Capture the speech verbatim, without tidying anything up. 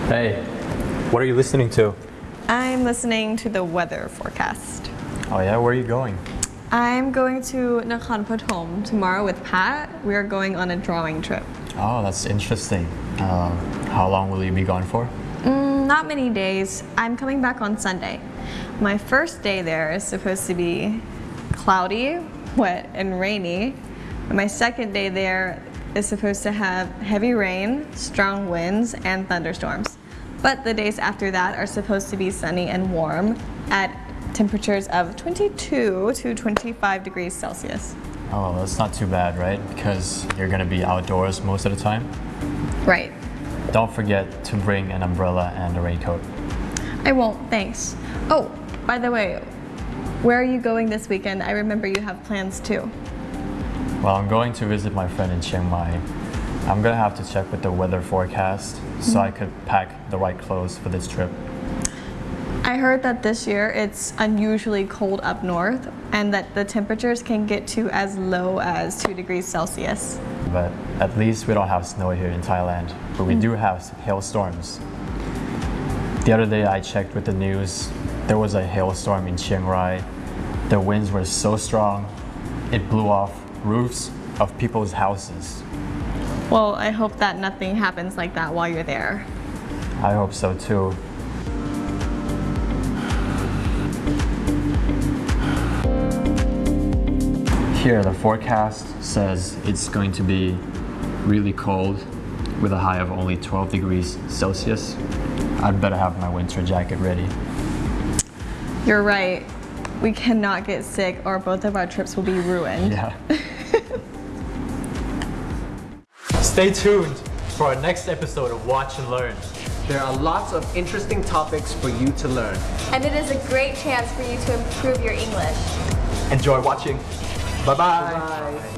Hey, what are you listening to? I'm listening to the weather forecast. Oh yeah, where are you going? I'm going to Nakhon Pathom tomorrow with Pat. We are going on a drawing trip. Oh, that's interesting. Uh, how long will you be gone for? Mm, not many days. I'm coming back on Sunday. My first day there is supposed to be cloudy, wet, and rainy. And my second day there is supposed to have heavy rain, strong winds, and thunderstorms. But the days after that are supposed to be sunny and warm at temperatures of twenty-two to twenty-five degrees Celsius. Oh, that's not too bad, right? Because you're gonna be outdoors most of the time. Right. Don't forget to bring an umbrella and a raincoat. I won't, thanks. Oh, by the way, where are you going this weekend? I remember you have plans too. Well, I'm going to visit my friend in Chiang Mai. I'm gonna have to check with the weather forecast so mm-hmm. I could pack the right clothes for this trip. I heard that this year it's unusually cold up north and that the temperatures can get to as low as two degrees Celsius. But at least we don't have snow here in Thailand, but we mm. do have hailstorms. The other day I checked with the news, there was a hailstorm in Chiang Rai. The winds were so strong, it blew off roofs of people's houses. Well, I hope that nothing happens like that while you're there. I hope so too. Here, the forecast says it's going to be really cold with a high of only twelve degrees Celsius. I'd better have my winter jacket ready. You're right. We cannot get sick or both of our trips will be ruined. Yeah. Stay tuned for our next episode of Watch and Learn. There are lots of interesting topics for you to learn. And it is a great chance for you to improve your English. Enjoy watching. Bye-bye. Bye.